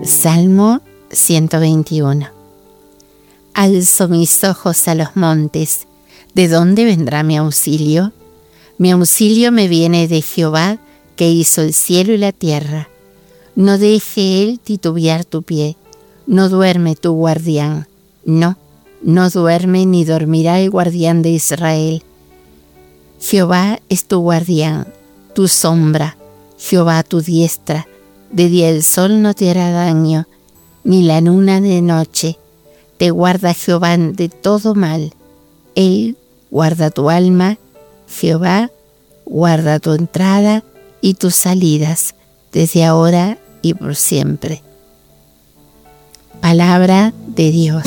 Salmo 121. Alzo mis ojos a los montes. ¿De dónde vendrá mi auxilio? Mi auxilio me viene de Jehová, que hizo el cielo y la tierra. No deje él titubear tu pie. No duerme tu guardián. No duerme ni dormirá el guardián de Israel. Jehová es tu guardián, tu sombra, Jehová tu diestra. De día el sol no te hará daño, ni la luna de noche. Te guarda Jehová de todo mal. Él guarda tu alma. Jehová guarda tu entrada y tus salidas, desde ahora y por siempre. Palabra de Dios.